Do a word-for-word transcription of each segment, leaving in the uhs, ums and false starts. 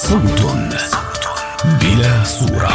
صوت بلا صورة.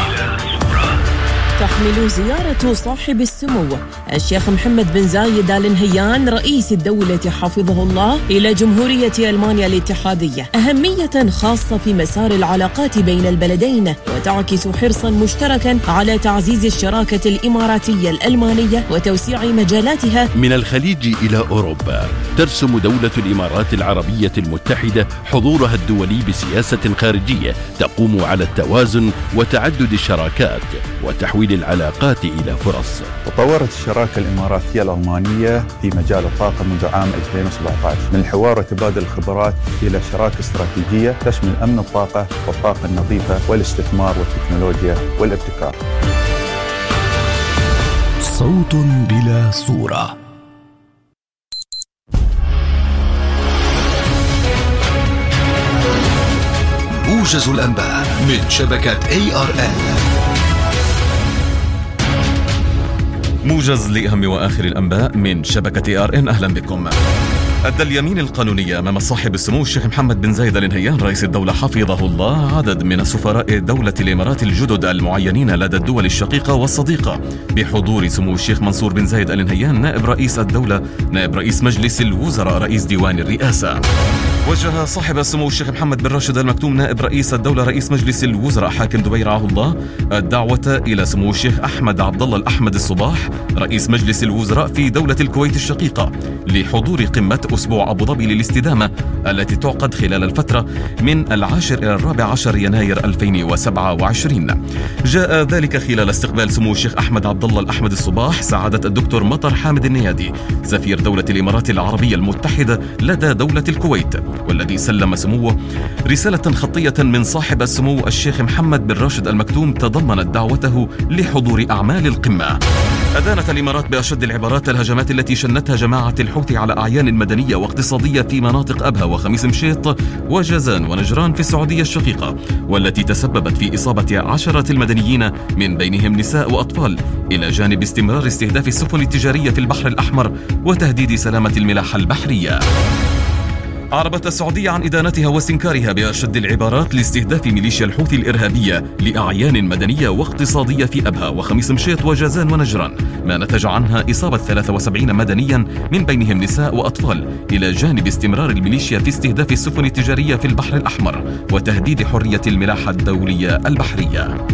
تحمل زيارة صاحب السمو الشيخ محمد بن زايد آل نهيان رئيس الدولة حفظه الله إلى جمهورية ألمانيا الاتحادية أهمية خاصة في مسار العلاقات بين البلدين، وتعكس حرصا مشتركا على تعزيز الشراكة الإماراتية الألمانية وتوسيع مجالاتها من الخليج إلى أوروبا. ترسم دولة الإمارات العربية المتحدة حضورها الدولي بسياسة خارجية تقوم على التوازن وتعدد الشراكات وتحويل العلاقات إلى فرص. تطورت الشراكة الإماراتية الألمانية في مجال الطاقة منذ عام ألفين وسبعة عشر من الحوار وتبادل الخبرات إلى شراكة استراتيجية تشمل أمن الطاقة والطاقة النظيفة والاستثمار والتكنولوجيا والابتكار. صوت بلا صورة. موجز الأنباء من شبكة إيه آر إل. موجز لأهم وآخر الأنباء من شبكة إيه آر إن. أهلا بكم. أدى اليمين القانونية أمام صاحب السمو الشيخ محمد بن زايد آل نهيان رئيس الدولة حفظه الله عدد من سفراء دولة الإمارات الجدد المعينين لدى الدول الشقيقة والصديقة بحضور سمو الشيخ منصور بن زايد آل نهيان نائب رئيس الدولة نائب رئيس مجلس الوزراء رئيس ديوان الرئاسة. وجه صاحب السمو الشيخ محمد بن راشد آل مكتوم نائب رئيس الدولة رئيس مجلس الوزراء حاكم دبي رعاه الله الدعوة إلى سمو الشيخ أحمد عبد الله الأحمد الصباح رئيس مجلس الوزراء في دولة الكويت الشقيقة لحضور قمة أسبوع أبو ظبي للاستدامة التي تعقد خلال الفترة من العاشر إلى الرابع عشر يناير ألفين وسبعة وعشرين. جاء ذلك خلال استقبال سمو الشيخ أحمد عبد الله الأحمد الصباح سعادة الدكتور مطر حامد النيادي سفير دولة الإمارات العربية المتحدة لدى دولة الكويت، والذي سلم سموه رسالة خطية من صاحب السمو الشيخ محمد بن راشد آل مكتوم تضمنت دعوته لحضور أعمال القمة. أدانت الإمارات بأشد العبارات الهجمات التي شنتها جماعة الحوثي على أعيان مدنية واقتصادية في مناطق أبها وخميس مشيط وجازان ونجران في السعودية الشقيقة، والتي تسببت في إصابة عشرات المدنيين من بينهم نساء وأطفال، إلى جانب استمرار استهداف السفن التجارية في البحر الأحمر وتهديد سلامة الملاحة البحرية. أعربت السعودية عن إدانتها واستنكارها بأشد العبارات لاستهداف ميليشيا الحوثي الإرهابية لأعيان مدنية واقتصادية في أبها وخميس مشيط وجازان ونجران، ما نتج عنها إصابة ثلاثة وسبعين مدنيا من بينهم نساء وأطفال، إلى جانب استمرار الميليشيا في استهداف السفن التجارية في البحر الأحمر وتهديد حرية الملاحة الدولية البحرية.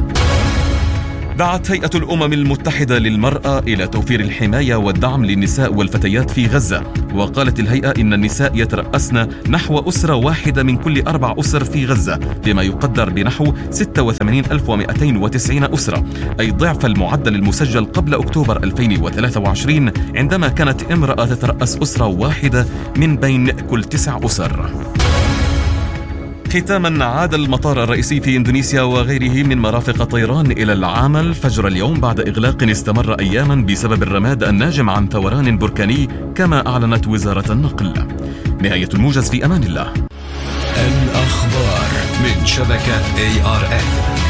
دعت هيئة الأمم المتحدة للمرأة إلى توفير الحماية والدعم للنساء والفتيات في غزة، وقالت الهيئة إن النساء يترأسن نحو أسرة واحدة من كل أربع أسر في غزة، بما يقدر بنحو ستة وثمانين ألف ومئتين وتسعين أسرة، أي ضعف المعدل المسجل قبل أكتوبر ألفين وثلاثة وعشرين عندما كانت امرأة تترأس أسرة واحدة من بين كل تسع أسر. ختاما، عاد المطار الرئيسي في إندونيسيا وغيره من مرافق طيران إلى العمل فجر اليوم بعد إغلاق استمر أياما بسبب الرماد الناجم عن ثوران بركاني كما أعلنت وزارة النقل. نهاية الموجز، في أمان الله. الأخبار من شبكة إيه آر إل.